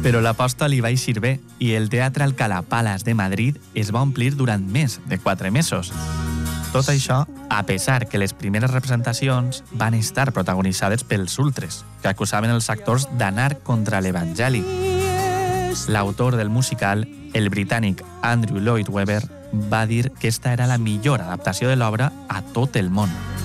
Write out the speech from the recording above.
Però l'aposta li va eixir bé i el Teatre Alcalá Palace de Madrid es va omplir durant més de 4 mesos. Tot això, a pesar que les primeres representacions van estar protagonitzades pels ultres, que acusaven els actors d'anar contra l'Evangeli. L'autor del musical, el britànic Andrew Lloyd Webber, va dir que esta era la millor adaptació de l'obra a tot el món.